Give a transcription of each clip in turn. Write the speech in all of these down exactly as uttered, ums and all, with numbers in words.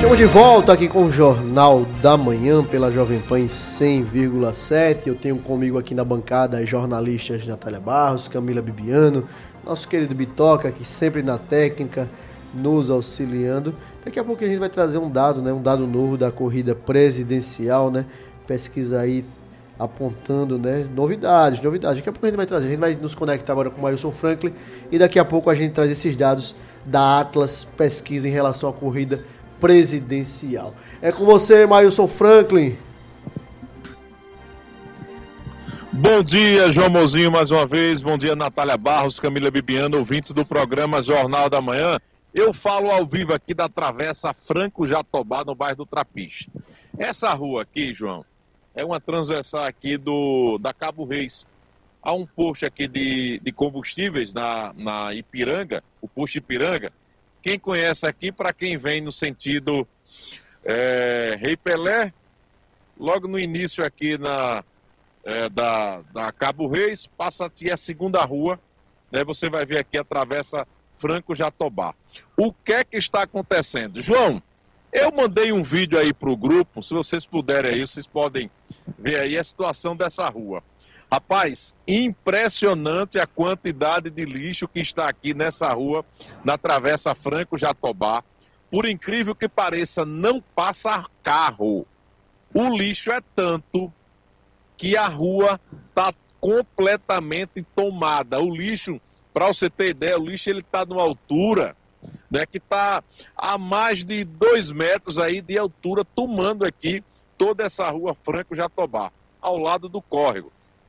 Estamos de volta aqui com o Jornal da Manhã pela Jovem Pan cem vírgula sete. Eu tenho comigo aqui na bancada as jornalistas Natália Barros, Camila Bibiano, nosso querido Bitoca, aqui sempre na técnica, nos auxiliando. Daqui a pouco a gente vai trazer um dado, né, um dado novo da corrida presidencial, né? Pesquisa aí apontando, né, novidades, novidades. Daqui a pouco a gente vai trazer. A gente vai nos conectar agora com o Mailson Franklin e daqui a pouco a gente traz esses dados da Atlas Pesquisa em relação à corrida presidencial. É com você, Mailson Franklin. Bom dia, João Mozinho, mais uma vez. Bom dia, Natália Barros, Camila Bibiano, ouvintes do programa Jornal da Manhã. Eu falo ao vivo aqui da Travessa Franco Jatobá, no bairro do Trapiche. Essa rua aqui, João, é uma transversal aqui do, da Cabo Reis. Há um posto aqui de, de combustíveis na, na Ipiranga, o posto Ipiranga. Quem conhece aqui, para quem vem no sentido é, Rei Pelé, logo no início aqui na, é, da, da Cabo Reis, passa aqui a segunda rua, né, você vai ver aqui a Travessa Franco Jatobá. O que é que está acontecendo? João, eu mandei um vídeo aí para o grupo, se vocês puderem aí, vocês podem ver aí a situação dessa rua. Rapaz, impressionante a quantidade de lixo que está aqui nessa rua, na Travessa Franco Jatobá. Por incrível que pareça, não passa carro. O lixo é tanto que a rua está completamente tomada. O lixo, para você ter ideia, o lixo ele está numa altura, né, que está a mais de dois metros aí de altura, tomando aqui toda essa rua Franco Jatobá, ao lado do córrego.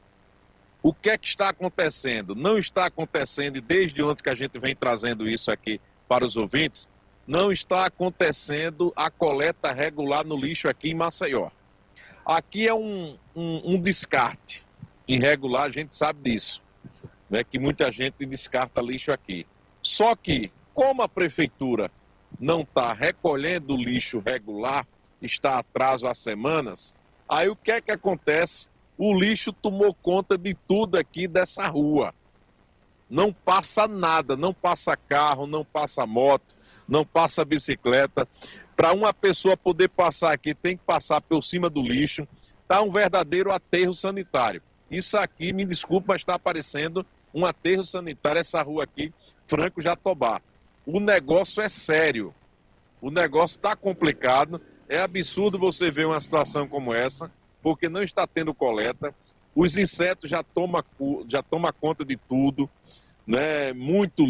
O que é que está acontecendo? Não está acontecendo, e desde ontem que a gente vem trazendo isso aqui para os ouvintes, não está acontecendo a coleta regular no lixo aqui em Maceió. Aqui é um, um, um descarte irregular, a gente sabe disso, né, que muita gente descarta lixo aqui. Só que, como a prefeitura não está recolhendo lixo regular, está atraso há semanas, aí o que é que acontece? O lixo tomou conta de tudo aqui dessa rua. Não passa nada, não passa carro, não passa moto, não passa bicicleta. Para uma pessoa poder passar aqui, tem que passar por cima do lixo. Está um verdadeiro aterro sanitário. Isso aqui, me desculpe, mas está aparecendo um aterro sanitário, essa rua aqui, Franco Jatobá. O negócio é sério. O negócio está complicado. É absurdo você ver uma situação como essa, porque não está tendo coleta, os insetos já tomam já toma conta de tudo, né? Muito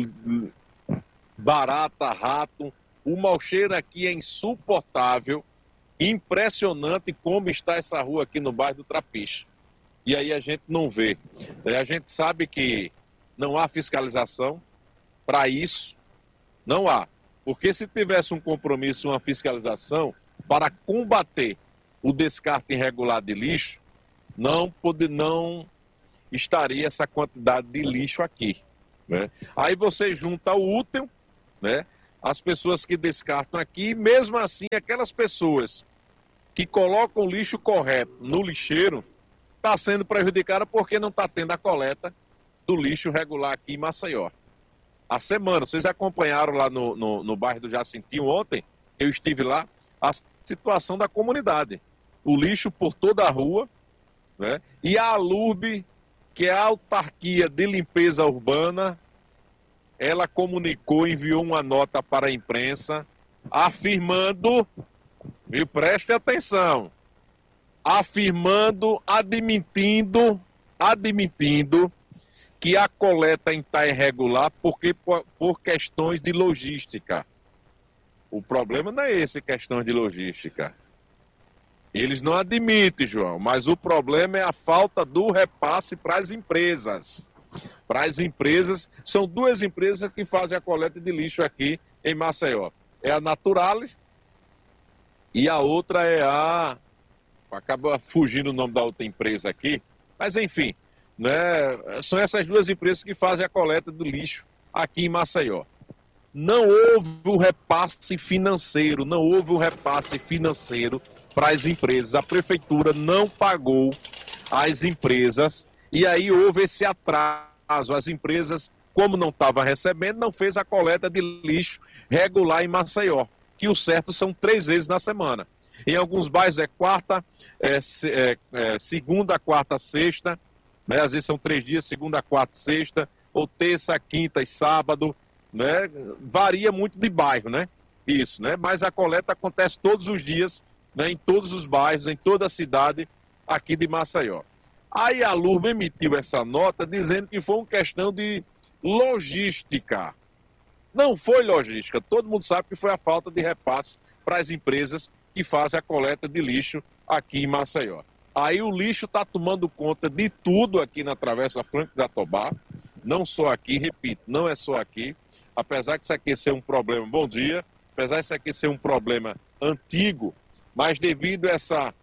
barata, rato, o mau cheiro aqui é insuportável, impressionante como está essa rua aqui no bairro do Trapiche. E aí a gente não vê, a gente sabe que não há fiscalização para isso, não há, porque se tivesse um compromisso, uma fiscalização para combater o descarte irregular de lixo, não, pode, não estaria essa quantidade de lixo aqui, né? Aí você junta o útil, né, as pessoas que descartam aqui, mesmo assim aquelas pessoas que colocam o lixo correto no lixeiro, está sendo prejudicada porque não está tendo a coleta do lixo regular aqui em Maceió. A semana, vocês acompanharam lá no, no, no bairro do Jacintinho ontem, eu estive lá, a situação da comunidade. O lixo por toda a rua, né? E a ALURB, que é a autarquia de limpeza urbana, ela comunicou, enviou uma nota para a imprensa, afirmando, viu, preste atenção, afirmando, admitindo, admitindo que a coleta está irregular porque, por, por questões de logística. O problema não é esse, questão de logística. Eles não admitem, João, mas o problema é a falta do repasse para as empresas. Para as empresas, são duas empresas que fazem a coleta de lixo aqui em Maceió. É a Naturalis e a outra é a... Acaba fugindo o nome da outra empresa aqui, mas enfim, né, são essas duas empresas que fazem a coleta do lixo aqui em Maceió. Não houve o repasse financeiro, não houve o repasse financeiro para as empresas. A prefeitura não pagou às empresas e aí houve esse atraso. As empresas, como não estavam recebendo, não fez a coleta de lixo regular em Maceió, aqui o certo são três vezes na semana. Em alguns bairros é quarta, é, é, é, segunda, quarta, sexta, né? Às vezes são três dias, segunda, quarta, sexta, ou terça, quinta e sábado, né? Varia muito de bairro, né? Isso, né? Mas a coleta acontece todos os dias, né? Em todos os bairros, em toda a cidade aqui de Maceió. Aí a Lurba emitiu essa nota dizendo que foi uma questão de logística. Não foi logística, todo mundo sabe que foi a falta de repasse para as empresas que fazem a coleta de lixo aqui em Maceió. Aí o lixo está tomando conta de tudo aqui na Travessa Franco Jatobá, não só aqui, repito, não é só aqui, apesar que isso aqui ser um problema, bom dia, apesar de isso aqui ser um problema antigo, mas devido a essa,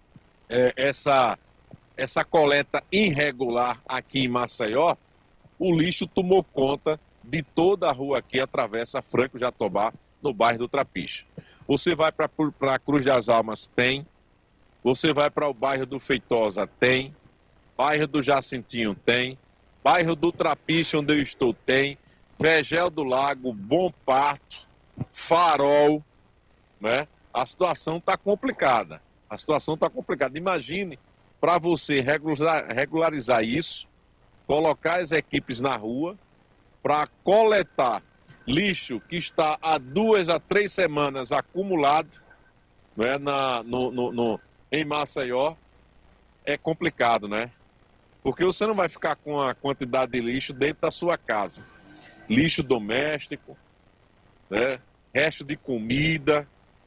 é, essa, essa coleta irregular aqui em Maceió, o lixo tomou conta de toda a rua aqui, a Travessa Franco Jatobá, no bairro do Trapiche. Você vai para a Cruz das Almas, tem. Você vai para o bairro do Feitosa, tem. Bairro do Jacintinho, tem. Bairro do Trapiche, onde eu estou, tem. Vegel do Lago, Bom Parto, Farol, né? A situação está complicada. A situação está complicada. Imagine para você regular, regularizar isso, colocar as equipes na rua para coletar lixo que está há duas a três semanas acumulado, né, na, no, no, no, em Maceió, é complicado, né? Porque você não vai ficar com a quantidade de lixo dentro da sua casa. Lixo doméstico, né, resto de comida,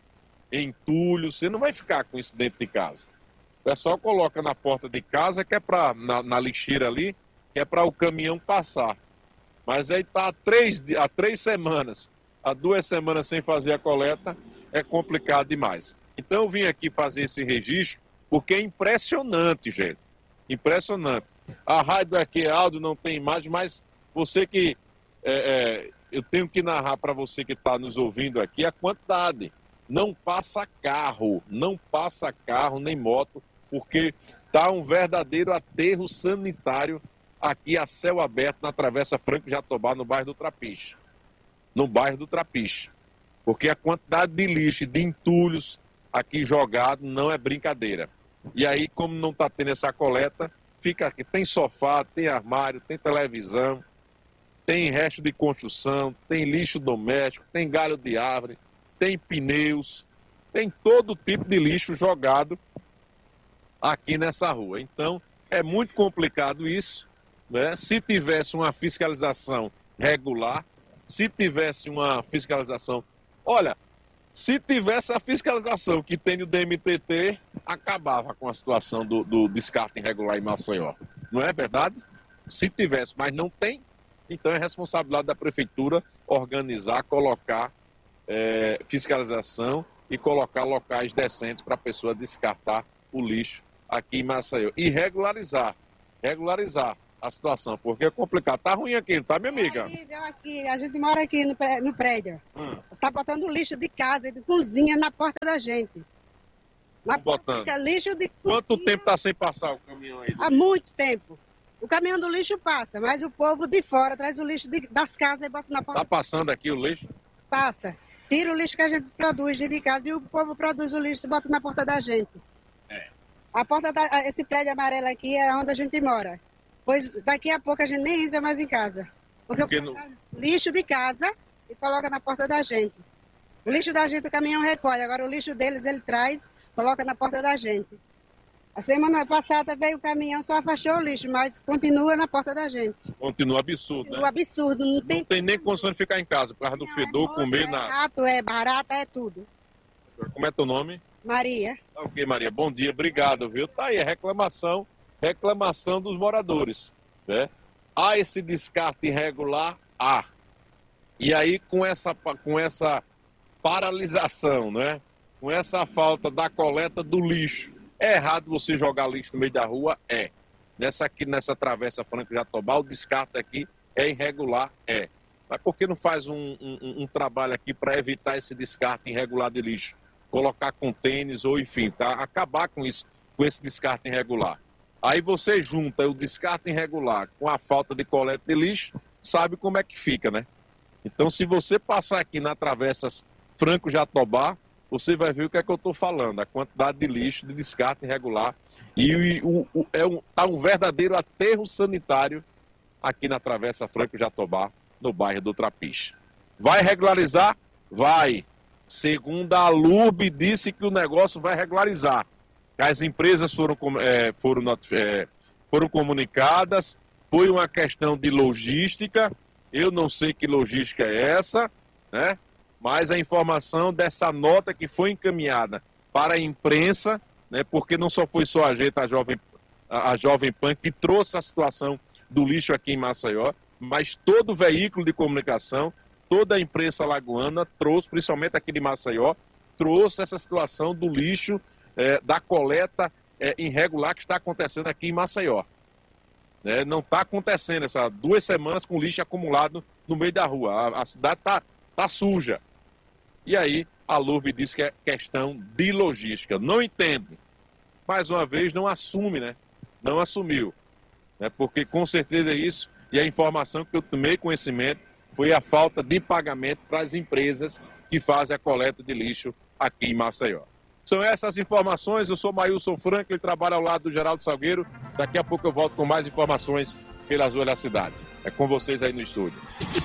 entulho, você não vai ficar com isso dentro de casa. O pessoal coloca na porta de casa, que é para na, na lixeira ali, que é para o caminhão passar. Mas aí está há três, há três semanas, há duas semanas sem fazer a coleta, é complicado demais. Então eu vim aqui fazer esse registro, porque é impressionante, gente. Impressionante. A rádio aqui é áudio, não tem imagem, mas você que... É, é, eu tenho que narrar para você que está nos ouvindo aqui a quantidade. Não passa carro, não passa carro nem moto, porque está um verdadeiro aterro sanitário aqui a céu aberto na Travessa Franco Jatobá, no bairro do Trapiche. No bairro do Trapiche. Porque a quantidade de lixo e de entulhos aqui jogado não é brincadeira. E aí, como não está tendo essa coleta, fica aqui. Tem sofá, tem armário, tem televisão, tem resto de construção, tem lixo doméstico, tem galho de árvore, tem pneus, tem todo tipo de lixo jogado aqui nessa rua. Então, é muito complicado isso. Né? Se tivesse uma fiscalização regular, se tivesse uma fiscalização... Olha, se tivesse a fiscalização que tem o D M T T, acabava com a situação do, do descarte irregular em Maceió. Não é verdade? Se tivesse, mas não tem, então é responsabilidade da prefeitura organizar, colocar é, fiscalização e colocar locais decentes para a pessoa descartar o lixo aqui em Maceió. E regularizar, regularizar a situação, porque é complicado. Tá ruim aqui, tá, minha amiga? É, aqui, a gente mora aqui no, no prédio. Hum. Tá botando lixo de casa e de cozinha na porta da gente. Na porta, fica lixo de Quanto cozinha. tempo tá sem passar o caminhão aí? Há muito tempo. O caminhão do lixo passa, mas o povo de fora traz o lixo de, das casas e bota na porta. Tá passando aqui o lixo? Passa. Tira o lixo que a gente produz de casa e o povo produz o lixo e bota na porta da gente. É. A porta da, esse prédio amarelo aqui é onde a gente mora. Pois daqui a pouco a gente nem entra mais em casa. Porque, porque no... lixo de casa e coloca na porta da gente. O lixo da gente o caminhão recolhe, agora o lixo deles ele traz, coloca na porta da gente. A semana passada veio o caminhão, só afastou o lixo, mas continua na porta da gente. Continua absurdo, continua né? absurdo. Não tem, não tem nem condição de ficar em casa, por causa do fedor, é comer é na... É rato, é barata, é tudo. Como é teu nome? Maria. Ok, Maria, bom dia, obrigado, viu? Tá aí a reclamação, reclamação dos moradores, né? Há esse descarte irregular? Há. E aí, com essa, com essa paralisação, né? Com essa falta da coleta do lixo, é errado você jogar lixo no meio da rua? É. Nessa aqui, nessa Travessa Franco Jatobá, o descarte aqui é irregular? É. Mas por que não faz um, um, um trabalho aqui para evitar esse descarte irregular de lixo? Colocar contêineres ou, enfim, tá? Acabar com isso, com esse descarte irregular. Aí você junta o descarte irregular com a falta de coleta de lixo, sabe como é que fica, né? Então, se você passar aqui na Travessa Franco Jatobá, você vai ver o que é que eu estou falando, a quantidade de lixo, de descarte irregular. E o, o, é um, tá um verdadeiro aterro sanitário aqui na Travessa Franco Jatobá, no bairro do Trapiche. Vai regularizar? Vai. Segundo a Lurb, disse que o negócio vai regularizar. As empresas foram, é, foram, é, foram comunicadas, foi uma questão de logística, eu não sei que logística é essa, né? Mas a informação dessa nota que foi encaminhada para a imprensa, né? Porque não só foi só a gente, a Jovem, a, a Jovem Pan, que trouxe a situação do lixo aqui em Maceió, mas todo veículo de comunicação, toda a imprensa alagoana trouxe, principalmente aqui de Maceió, trouxe essa situação do lixo, é, da coleta é, irregular que está acontecendo aqui em Maceió. É, não está acontecendo essas duas semanas com lixo acumulado no meio da rua. A, a cidade está tá suja. E aí a Lurb diz que é questão de logística. Não entende. Mais uma vez, não assume, né? Não assumiu. Né? Porque com certeza é isso. E a informação que eu tomei conhecimento foi a falta de pagamento para as empresas que fazem a coleta de lixo aqui em Maceió. São essas informações. Eu sou Maílson Franklin, trabalho ao lado do Geraldo Salgueiro. Daqui a pouco eu volto com mais informações pelas ruas da cidade. É com vocês aí no estúdio.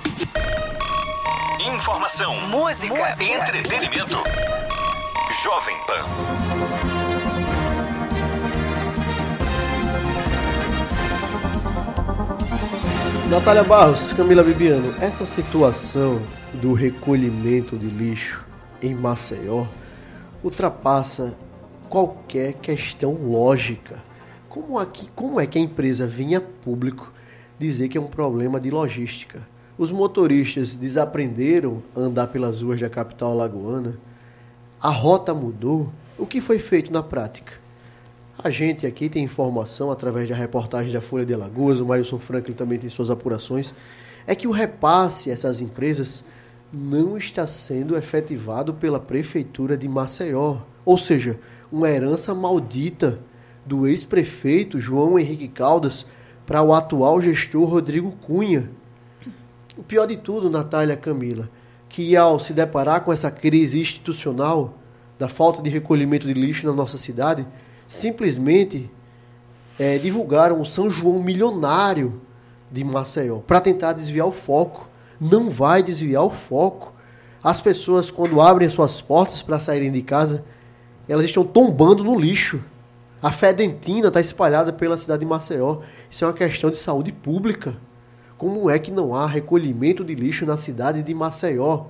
Informação, música, música. Entretenimento. Jovem Pan. Natália Barros, Camila Bibiano, essa situação do recolhimento de lixo em Maceió ultrapassa qualquer questão lógica. Como, aqui, como é que a empresa vinha a público dizer que é um problema de logística? Os motoristas desaprenderam a andar pelas ruas da capital alagoana? A rota mudou? O que foi feito na prática? A gente aqui tem informação através da reportagem da Folha de Alagoas, o Maílson Franklin também tem suas apurações, é que o repasse a essas empresas não está sendo efetivado pela Prefeitura de Maceió. Ou seja, uma herança maldita do ex-prefeito João Henrique Caldas para o atual gestor Rodrigo Cunha. O pior de tudo, Natália, Camila, que ao se deparar com essa crise institucional da falta de recolhimento de lixo na nossa cidade, simplesmente é, divulgaram o São João milionário de Maceió para tentar desviar o foco. Não vai desviar o foco. As pessoas, quando abrem as suas portas para saírem de casa, elas estão tombando no lixo. A fedentina está espalhada pela cidade de Maceió. Isso é uma questão de saúde pública. Como é que não há recolhimento de lixo na cidade de Maceió?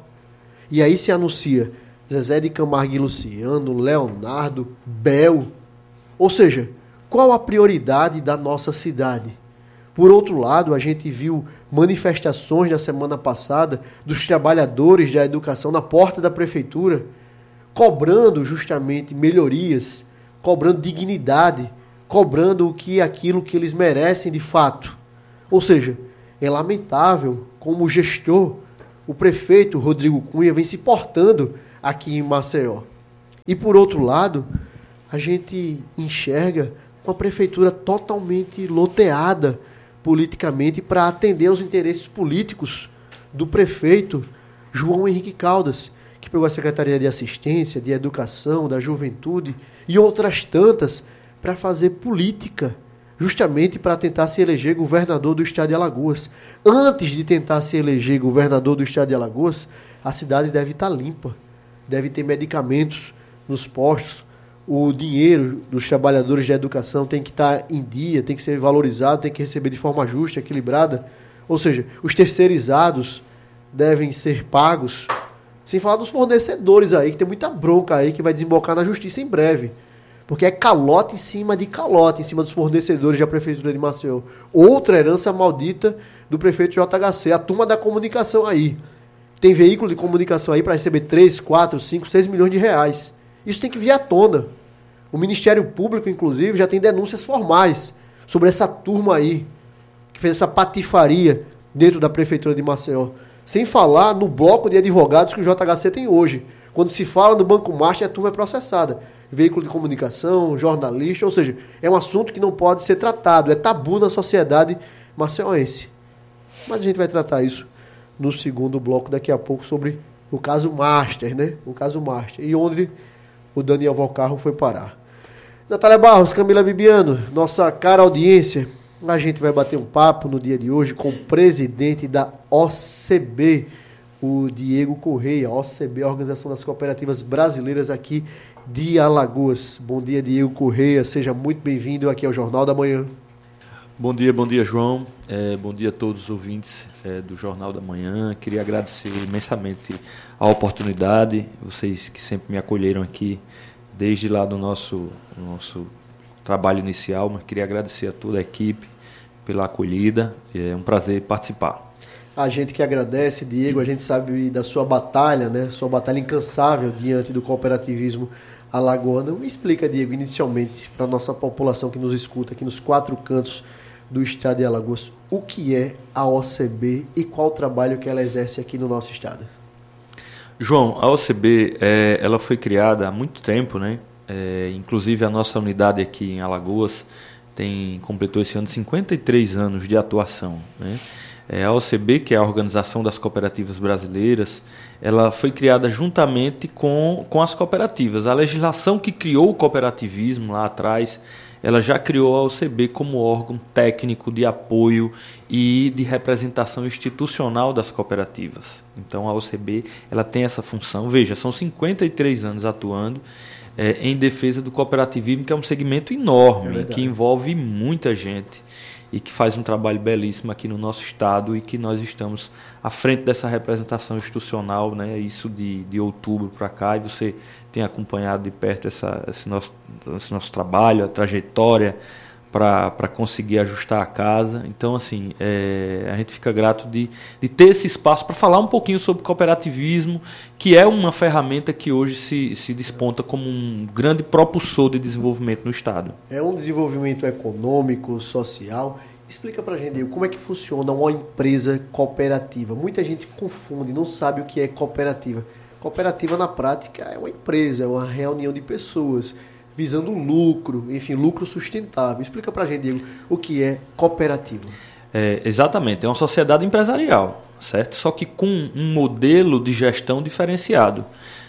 E aí se anuncia Zezé de Camargo e Luciano, Leonardo, Bel. Ou seja, qual a prioridade da nossa cidade? Por outro lado, a gente viu manifestações na semana passada dos trabalhadores da educação na porta da prefeitura, cobrando justamente melhorias, cobrando dignidade, cobrando o que aquilo que eles merecem de fato. Ou seja, é lamentável como o gestor, o prefeito Rodrigo Cunha, vem se portando aqui em Maceió. E por outro lado, a gente enxerga uma prefeitura totalmente loteada politicamente para atender aos interesses políticos do prefeito João Henrique Caldas, que pegou a Secretaria de Assistência, de Educação, da Juventude e outras tantas para fazer política, justamente para tentar se eleger governador do estado de Alagoas. Antes de tentar se eleger governador do estado de Alagoas, a cidade deve estar limpa, deve ter medicamentos nos postos, o dinheiro dos trabalhadores da educação tem que estar em dia, tem que ser valorizado, tem que receber de forma justa, equilibrada. Ou seja, os terceirizados devem ser pagos. Sem falar dos fornecedores aí, que tem muita bronca aí que vai desembocar na justiça em breve. Porque é calote em cima de calote, em cima dos fornecedores da Prefeitura de Maceió. Outra herança maldita do prefeito J H C, a turma da comunicação aí. Tem veículo de comunicação aí para receber três, quatro, cinco, seis milhões de reais. Isso tem que vir à tona. O Ministério Público, inclusive, já tem denúncias formais sobre essa turma aí, que fez essa patifaria dentro da Prefeitura de Maceió. Sem falar no bloco de advogados que o J H C tem hoje. Quando se fala do Banco Master, a turma é processada. Veículo de comunicação, jornalista, ou seja, é um assunto que não pode ser tratado, é tabu na sociedade maceioense. Mas a gente vai tratar isso no segundo bloco daqui a pouco sobre o caso Master, né? O caso Master. E onde o Daniel Valcarro foi parar. Natália Barros, Camila Bibiano, nossa cara audiência, a gente vai bater um papo no dia de hoje com o presidente da O C B, o Diego Correia, O C B, a Organização das Cooperativas Brasileiras aqui de Alagoas. Bom dia, Diego Correia, seja muito bem-vindo aqui ao Jornal da Manhã. Bom dia, bom dia, João. É, bom dia a todos os ouvintes é, do Jornal da Manhã. Queria agradecer imensamente a oportunidade, vocês que sempre me acolheram aqui desde lá do nosso, nosso trabalho inicial, mas queria agradecer a toda a equipe pela acolhida. É um prazer participar. A gente que agradece, Diego, a gente sabe da sua batalha, né? Sua batalha incansável diante do cooperativismo alagoano. Me explica, Diego, inicialmente, para a nossa população que nos escuta aqui nos quatro cantos do estado de Alagoas, o que é a O C B e qual o trabalho que ela exerce aqui no nosso estado? João, a O C B é, ela foi criada há muito tempo, né? É, inclusive a nossa unidade aqui em Alagoas tem, completou esse ano cinquenta e três anos de atuação, né? É, a O C B, que é a Organização das Cooperativas Brasileiras, ela foi criada juntamente com, com as cooperativas. A legislação que criou o cooperativismo lá atrás, ela já criou a O C B como órgão técnico de apoio e de representação institucional das cooperativas. Então a O C B ela tem essa função. Veja, são cinquenta e três anos atuando é, em defesa do cooperativismo, que é um segmento enorme, é que envolve muita gente e que faz um trabalho belíssimo aqui no nosso estado e que nós estamos à frente dessa representação institucional, né, isso de, de outubro para cá, e você tem acompanhado de perto essa, esse, nosso, esse nosso trabalho, a trajetória para conseguir ajustar a casa. Então, assim, é, a gente fica grato de, de ter esse espaço para falar um pouquinho sobre cooperativismo, que é uma ferramenta que hoje se, se desponta como um grande propulsor de desenvolvimento no estado. É um desenvolvimento econômico, social. Explica para a gente como é que funciona uma empresa cooperativa. Muita gente confunde, não sabe o que é cooperativa. Cooperativa, na prática, é uma empresa, é uma reunião de pessoas visando lucro, enfim, lucro sustentável. Explica para a gente, Diego, o que é cooperativa. É, exatamente, é uma sociedade empresarial, certo? Só que com um modelo de gestão diferenciado.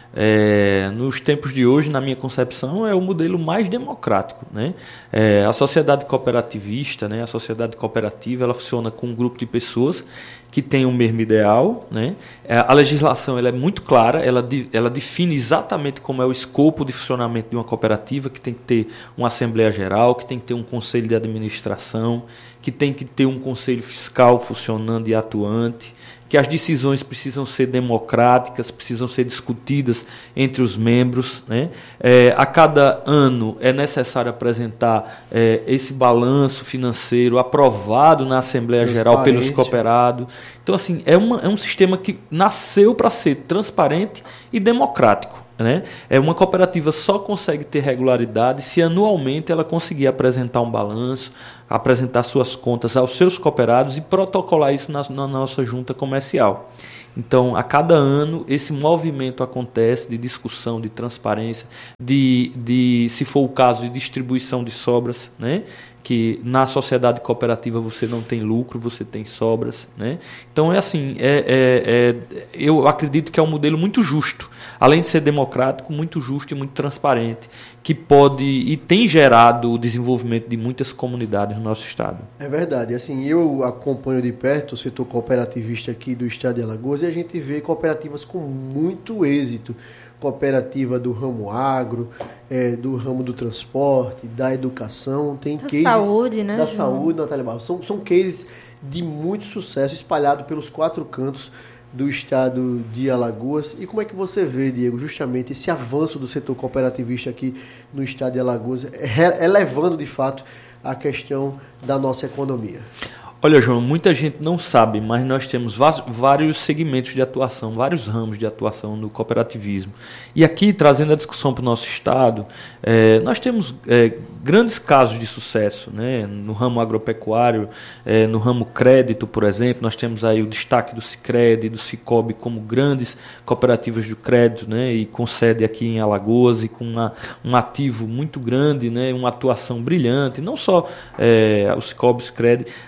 É, nos tempos de hoje, na minha concepção, é o modelo mais democrático, né? É, a sociedade cooperativista, né, a sociedade cooperativa, ela funciona com um grupo de pessoas que tem o mesmo ideal, né? É, a legislação ela é muito clara, ela, ela define exatamente como é o escopo de funcionamento de uma cooperativa, que tem que ter uma Assembleia Geral, que tem que ter um Conselho de Administração, que tem que ter um Conselho Fiscal funcionando e atuante, que as decisões precisam ser democráticas, precisam ser discutidas entre os membros, né? É, a cada ano é necessário apresentar é, esse balanço financeiro aprovado na Assembleia Geral pelos cooperados. Então, assim, é, uma, é um sistema que nasceu para ser transparente e democrático, né? É uma cooperativa só consegue ter regularidade se anualmente ela conseguir apresentar um balanço, apresentar suas contas aos seus cooperados e protocolar isso na, na nossa junta comercial. Então, a cada ano, esse movimento acontece de discussão, de transparência, de, de se for o caso, de distribuição de sobras, né? Que na sociedade cooperativa você não tem lucro, você tem sobras, né? Então, é assim, é, é, é, eu acredito que é um modelo muito justo, além de ser democrático, muito justo e muito transparente, que pode e tem gerado o desenvolvimento de muitas comunidades no nosso estado. É verdade. Assim, eu acompanho de perto o setor cooperativista aqui do estado de Alagoas e a gente vê cooperativas com muito êxito. Cooperativa do ramo agro, é, do ramo do transporte, da educação, tem da cases saúde, né, da João? saúde, Natália Barros. São, são cases de muito sucesso espalhados pelos quatro cantos do estado de Alagoas. E como é que você vê, Diego, justamente esse avanço do setor cooperativista aqui no estado de Alagoas, elevando de fato a questão da nossa economia? Olha, João, muita gente não sabe, mas nós temos vários segmentos de atuação, vários ramos de atuação no cooperativismo. E aqui, trazendo a discussão para o nosso estado, é, nós temos é, grandes casos de sucesso, né? No ramo agropecuário, é, no ramo crédito, por exemplo, nós temos aí o destaque do Sicredi, do Sicobi como grandes cooperativas de crédito, né? E com sede aqui em Alagoas e com uma, um ativo muito grande, né? Uma atuação brilhante, não só é, o Sicobi, o Sicredi, é,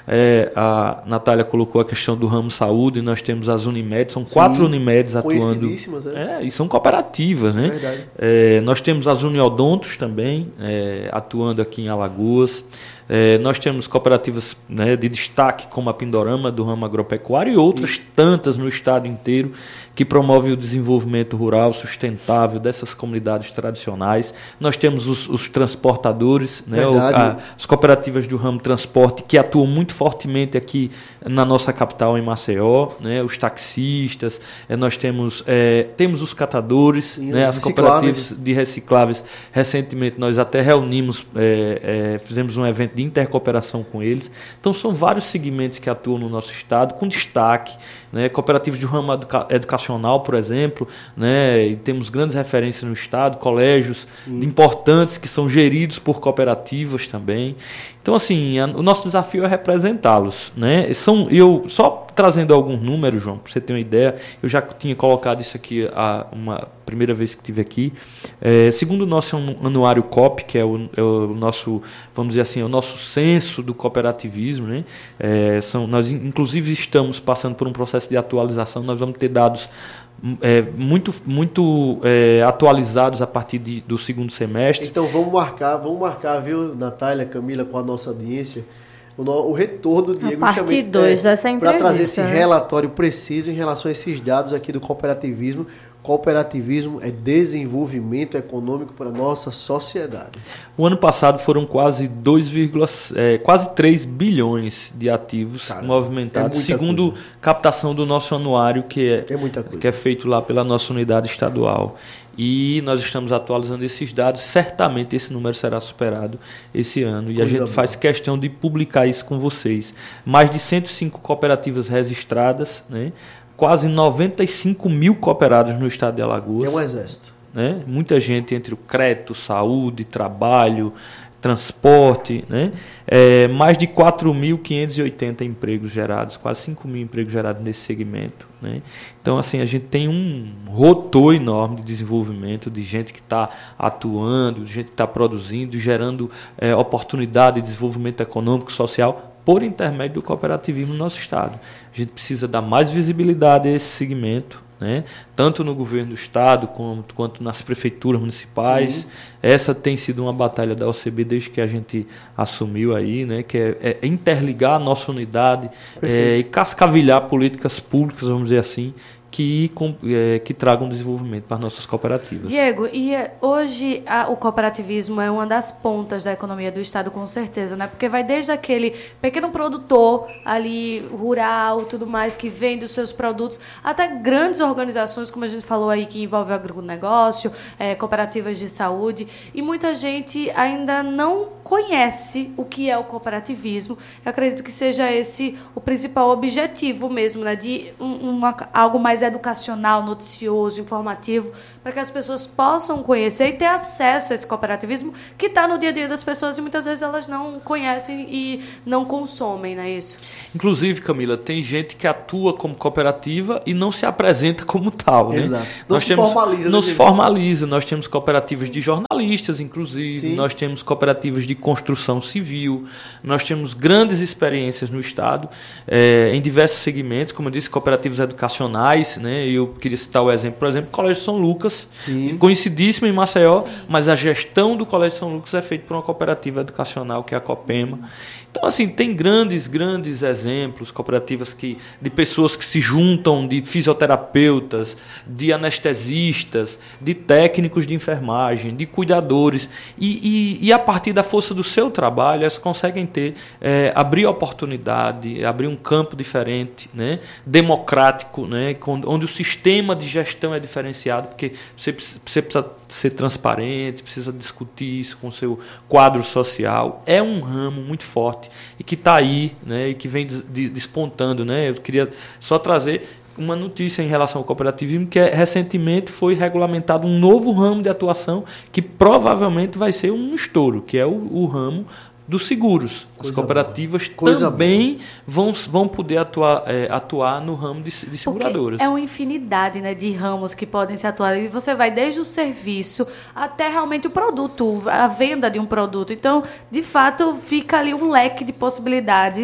é, a Natália colocou a questão do ramo saúde, nós temos as Unimed, são quatro Sim, Unimedes atuando. É. É, e são cooperativas, né? Verdade. É, nós temos as Uniodontos também, é, atuando aqui em Alagoas. É, nós temos cooperativas, né, de destaque, como a Pindorama, do ramo agropecuário, e outras Sim. tantas no estado inteiro, que promovem o desenvolvimento rural sustentável dessas comunidades tradicionais. Nós temos os, os transportadores, né, o, a, as cooperativas do ramo transporte, que atuam muito fortemente aqui na nossa capital, em Maceió, né, os taxistas, é, nós temos, é, temos os catadores, Sim, né, as cooperativas de recicláveis. Recentemente nós até reunimos, é, é, fizemos um evento de intercooperação com eles. Então são vários segmentos que atuam no nosso estado, com destaque, né, cooperativas de ramo educa- educacional, por exemplo, né, e temos grandes referências no estado, colégios Sim. importantes que são geridos por cooperativas também. Então, assim, a, o nosso desafio é representá-los, né? São, eu, só trazendo alguns números, João, para você ter uma ideia, eu já tinha colocado isso aqui a uma primeira vez que estive aqui. É, segundo o nosso anuário C O P, que é o, é o nosso, vamos dizer assim, é o nosso censo do cooperativismo, né? É, são, nós, inclusive, estamos passando por um processo de atualização, nós vamos ter dados É, muito, muito é, atualizados a partir de, do segundo semestre. Então vamos marcar, vamos marcar, viu, Natália, Camila, com a nossa audiência, o, no, o retorno do Diego, a parte dois é, dessa entrevista, para trazer esse né? relatório preciso em relação a esses dados aqui do cooperativismo. Cooperativismo é desenvolvimento econômico para a nossa sociedade. O ano passado foram quase dois, é, quase três bilhões de ativos Cara, movimentados, é segundo coisa. captação do nosso anuário, que é, é que é feito lá pela nossa unidade estadual. E nós estamos atualizando esses dados, certamente esse número será superado esse ano. E coisa a gente boa. faz questão de publicar isso com vocês. Mais de cento e cinco cooperativas registradas, né? Quase noventa e cinco mil cooperados no estado de Alagoas. É um exército. Né? Muita gente entre o crédito, saúde, trabalho, transporte. Né? É, mais de quatro mil quinhentos e oitenta empregos gerados, quase cinco mil empregos gerados nesse segmento. Né? Então, assim, a gente tem um rotor enorme de desenvolvimento, de gente que está atuando, de gente que está produzindo, gerando é, oportunidade de desenvolvimento econômico e social por intermédio do cooperativismo no nosso estado. A gente precisa dar mais visibilidade a esse segmento, né? Tanto no governo do estado quanto, quanto nas prefeituras municipais. Sim. Essa tem sido uma batalha da O C B desde que a gente assumiu aí, né? Que é, é interligar a nossa unidade é, e cascavilhar políticas públicas, vamos dizer assim, que, com, é, que tragam desenvolvimento para as nossas cooperativas. Diego, e hoje a, o cooperativismo é uma das pontas da economia do estado, com certeza, né? Porque vai desde aquele pequeno produtor ali, rural, tudo mais, que vende os seus produtos, até grandes organizações, como a gente falou aí, que envolvem o agronegócio, é, cooperativas de saúde, e muita gente ainda não conhece o que é o cooperativismo. Eu acredito que seja esse o principal objetivo mesmo, né? De um, uma, algo mais educacional, noticioso, informativo, para que as pessoas possam conhecer e ter acesso a esse cooperativismo que está no dia a dia das pessoas e muitas vezes elas não conhecem e não consomem, não é isso? Inclusive, Camila, tem gente que atua como cooperativa e não se apresenta como tal. Né? Exato. Não nós se temos, formaliza. Não se formaliza. Nós temos cooperativas Sim. de jornalistas, inclusive. Sim. Nós temos cooperativas de construção civil. Nós temos grandes experiências no estado, é, em diversos segmentos, como eu disse, cooperativas educacionais. Né? Eu queria citar o exemplo, por exemplo, do Colégio São Lucas, Sim. conhecidíssimo em Maceió, Sim. mas a gestão do Colégio São Lucas é feita por uma cooperativa educacional, que é a Copema. Então, assim, tem grandes, grandes exemplos, cooperativas que, de pessoas que se juntam, de fisioterapeutas, de anestesistas, de técnicos de enfermagem, de cuidadores, e, e, e a partir da força do seu trabalho, elas conseguem ter, é, abrir oportunidade, abrir um campo diferente, né, democrático, né, onde o sistema de gestão é diferenciado, porque você, você precisa ser transparente, precisa discutir isso com o seu quadro social. É um ramo muito forte e que está aí, né, e que vem des, des, despontando. Né? Eu queria só trazer uma notícia em relação ao cooperativismo, que é, recentemente foi regulamentado um novo ramo de atuação que provavelmente vai ser um estouro, que é o, o ramo dos seguros. As cooperativas também vão, vão poder atuar, é, atuar no ramo de, de seguradoras. Porque é uma infinidade, né, de ramos que podem se atuar. E você vai desde o serviço até realmente o produto, a venda de um produto. Então, de fato, fica ali um leque de possibilidades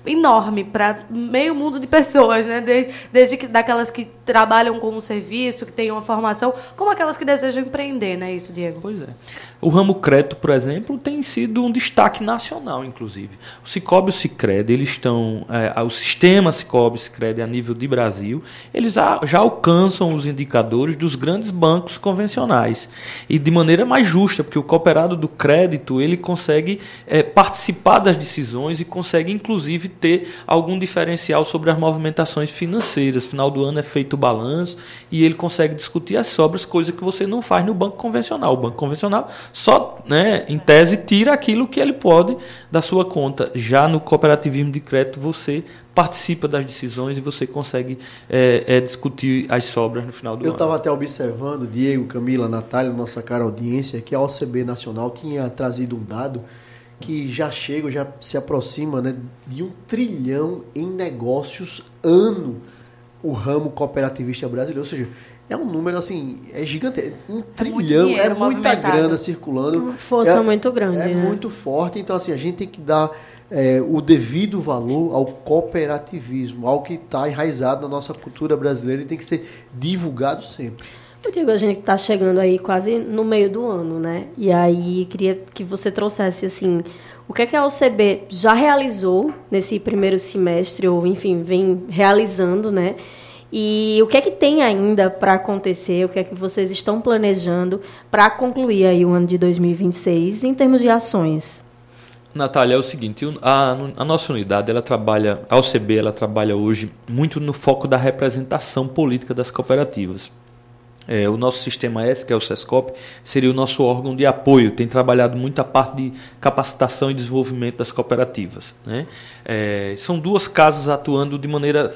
enorme para meio mundo de pessoas, né? Desde, desde que, daquelas que trabalham com um serviço, que têm uma formação, como aquelas que desejam empreender, não é isso, Diego? Pois é. O ramo crédito, por exemplo, tem sido um destaque nacional, inclusive. O Sicoob e o Sicredi, eles estão, é, o sistema Sicoob e Sicredi a nível de Brasil, eles já, já alcançam os indicadores dos grandes bancos convencionais. E de maneira mais justa, porque o cooperado do crédito, ele consegue é, participar das decisões e consegue, inclusive, ter algum diferencial sobre as movimentações financeiras. Final do ano é feito o balanço e ele consegue discutir as sobras, coisa que você não faz no banco convencional. O banco convencional só, né, em tese, tira aquilo que ele pode da sua conta. Já no cooperativismo de crédito, você participa das decisões e você consegue é, é, discutir as sobras no final do Eu ano. Eu estava até observando, Diego, Camila, Natália, nossa cara audiência, que a O C B Nacional tinha trazido um dado que já chega, já se aproxima, né, de um trilhão em negócios ano o ramo cooperativista brasileiro. Ou seja, é um número assim, é gigante. Um trilhão, é muita grana circulando. Força é, muito grande. É né? muito forte. Então, assim, a gente tem que dar é, o devido valor ao cooperativismo, ao que está enraizado na nossa cultura brasileira e tem que ser divulgado sempre. Eu digo, a gente está chegando aí quase no meio do ano, né? E aí queria que você trouxesse, assim, o que é que a O C B já realizou nesse primeiro semestre, ou, enfim, vem realizando, né? E o que é que tem ainda para acontecer, o que é que vocês estão planejando para concluir aí o ano de dois mil e vinte e seis em termos de ações? Natália, é o seguinte, a, a nossa unidade, ela trabalha, a O C B, ela trabalha hoje muito no foco da representação política das cooperativas. É, o nosso sistema S, que é o SESCOP, seria o nosso órgão de apoio, tem trabalhado muito a parte de capacitação e desenvolvimento das cooperativas, né? É, são duas casas atuando de maneira,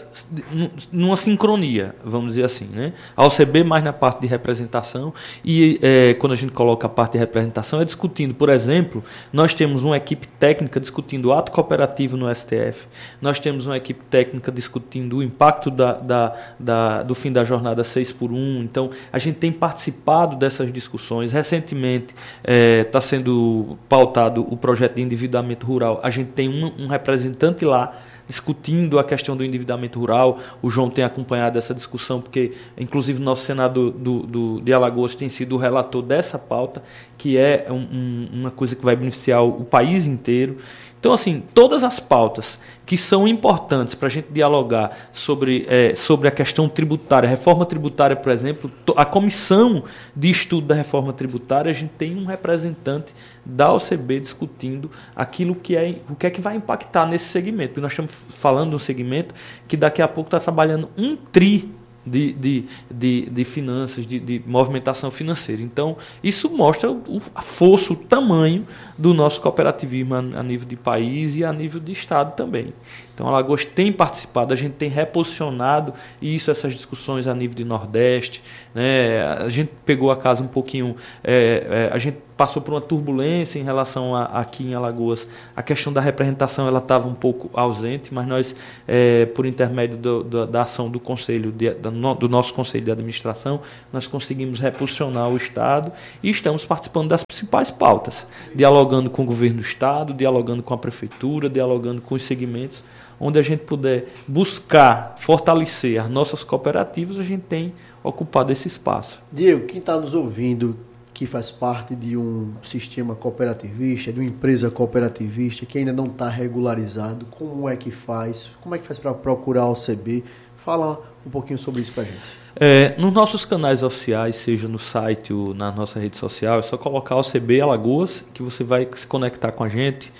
numa sincronia, vamos dizer assim, né? A O C B mais na parte de representação e é, quando a gente coloca a parte de representação é discutindo, por exemplo, nós temos uma equipe técnica discutindo o ato cooperativo no S T F, nós temos uma equipe técnica discutindo o impacto da, da, da, do fim da jornada seis por um, então a gente tem participado dessas discussões. Recentemente está é, sendo pautado o projeto de endividamento rural. A gente tem um, um representante lá discutindo a questão do endividamento rural. O João tem acompanhado essa discussão, porque, inclusive, o nosso senador do, do, de Alagoas tem sido o relator dessa pauta, que é um, um, uma coisa que vai beneficiar o, o país inteiro. Então, assim, todas as pautas que são importantes para a gente dialogar sobre, é, sobre a questão tributária, a reforma tributária, por exemplo, a comissão de estudo da reforma tributária, a gente tem um representante da O C B discutindo aquilo que é, o que é que vai impactar nesse segmento. Porque nós estamos falando de um segmento que daqui a pouco está trabalhando um tri De, de, de, de finanças, de, de movimentação financeira. Então, isso mostra o, a força, o tamanho do nosso cooperativismo a, a nível de país e a nível de Estado também. Então, a Alagoas tem participado, a gente tem reposicionado isso, essas discussões a nível de Nordeste, né? A gente pegou a casa um pouquinho, é, é, a gente passou por uma turbulência em relação a, aqui em Alagoas. A questão da representação ela estava um pouco ausente, mas nós, é, por intermédio do, do, da ação do conselho de, da, no, do nosso conselho de administração, nós conseguimos reposicionar o Estado e estamos participando das principais pautas, dialogando com o governo do Estado, dialogando com a prefeitura, dialogando com os segmentos, onde a gente puder buscar fortalecer as nossas cooperativas, a gente tem ocupado esse espaço. Diego, quem está nos ouvindo, que faz parte de um sistema cooperativista, de uma empresa cooperativista, que ainda não está regularizado, como é que faz? Como é que faz para procurar a O C B? Fala um pouquinho sobre isso para a gente. É, nos nossos canais oficiais, seja no site ou na nossa rede social, é só colocar O C B Alagoas, que você vai se conectar com a gente.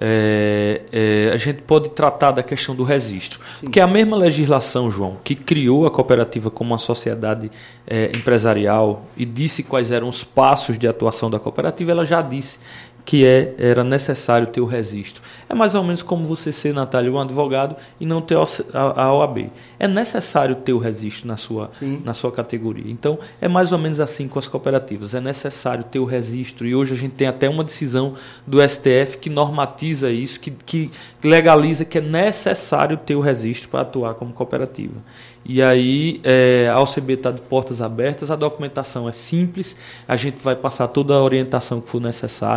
É, é, a gente pode tratar da questão do registro. Sim. Porque a mesma legislação, João, que criou a cooperativa como uma sociedade é, empresarial e disse quais eram os passos de atuação da cooperativa, ela já disse que é, era necessário ter o registro. É mais ou menos como você ser, Natália, um advogado e não ter a, a O A B. É necessário ter o registro na sua, na sua categoria. Então, é mais ou menos assim com as cooperativas. É necessário ter o registro e hoje a gente tem até uma decisão do S T F que normatiza isso, que, que legaliza que é necessário ter o registro para atuar como cooperativa. E aí é, a O C B está de portas abertas, a documentação é simples, a gente vai passar toda a orientação que for necessária,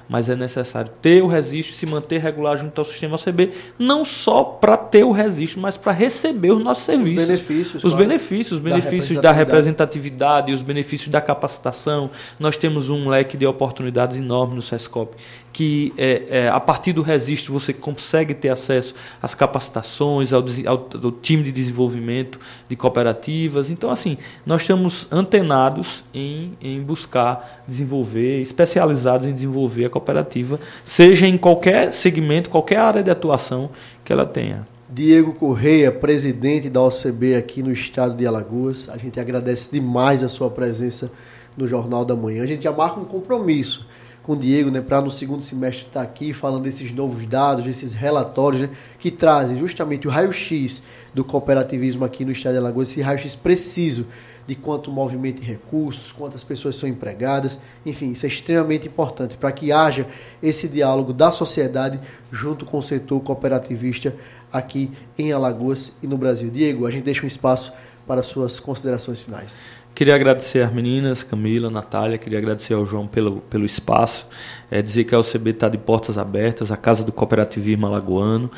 mas é necessário ter o registro, se manter regular junto ao sistema O C B, não só para ter o registro, mas para receber os nossos serviços. Os benefícios. Os claro, benefícios, os benefícios da representatividade, os benefícios da capacitação. Nós temos um leque de oportunidades enorme no SESCOP, que é, é, a partir do registro você consegue ter acesso às capacitações, ao, ao, ao time de desenvolvimento de cooperativas. Então, assim, nós estamos antenados em, em buscar desenvolver, especializados em desenvolver a cooperativa, seja em qualquer segmento, qualquer área de atuação que ela tenha. Diego Correia, presidente da O C B aqui no estado de Alagoas, a gente agradece demais a sua presença no Jornal da Manhã. A gente já marca um compromisso com o Diego, né, para no segundo semestre estar aqui falando desses novos dados, desses relatórios, né, que trazem justamente o raio-x do cooperativismo aqui no estado de Alagoas, esse raio-x preciso de quanto movimento de recursos, quantas pessoas são empregadas, enfim, isso é extremamente importante para que haja esse diálogo da sociedade junto com o setor cooperativista aqui em Alagoas e no Brasil. Diego, a gente deixa um espaço para suas considerações finais. Queria agradecer às meninas, Camila, Natália, queria agradecer ao João pelo, pelo espaço, é, dizer que a O C B está de portas abertas, a Casa do Cooperativismo Alagoano,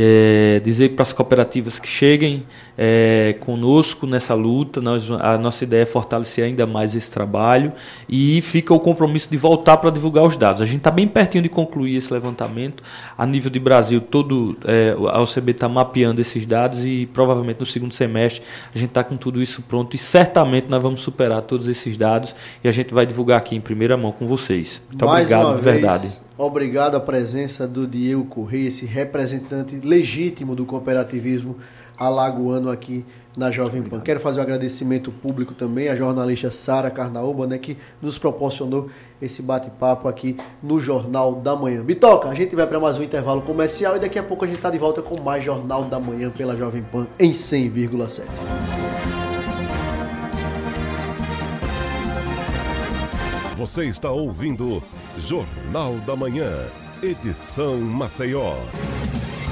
é, dizer para as cooperativas que cheguem é, conosco nessa luta, nós, a nossa ideia é fortalecer ainda mais esse trabalho e fica o compromisso de voltar para divulgar os dados. A gente está bem pertinho de concluir esse levantamento, a nível de Brasil, todo, é, a O C B está mapeando esses dados e provavelmente no segundo semestre a gente está com tudo isso pronto e certamente nós vamos superar todos esses dados e a gente vai divulgar aqui em primeira mão com vocês. Muito Mais obrigado, uma de vez, verdade. Obrigado à presença do Diego Correia, esse representante legítimo do cooperativismo alagoano aqui na Jovem Pan. Quero fazer um agradecimento público também à jornalista Sara Carnaúba, né, que nos proporcionou esse bate-papo aqui no Jornal da Manhã. Bitoca, a gente vai para mais um intervalo comercial e daqui a pouco a gente está de volta com mais Jornal da Manhã pela Jovem Pan em cem vírgula sete. Você está ouvindo Jornal da Manhã, edição Maceió.